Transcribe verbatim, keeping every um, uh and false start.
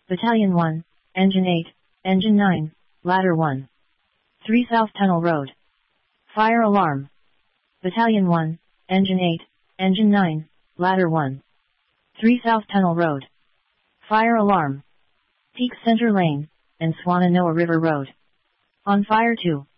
Battalion one, Engine eight, Engine nine, Ladder one. three South Tunnel Road. Fire alarm. Battalion one, Engine eight, Engine nine, Ladder one. three South Tunnel Road. Fire alarm. Peak Center Lane, and Swannanoa River Road. On fire two.